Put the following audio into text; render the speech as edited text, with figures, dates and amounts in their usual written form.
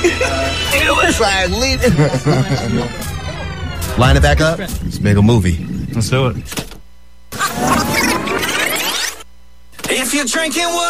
Try and leave it. Line it back up. Let's make a movie. Let's do it. If you're drinking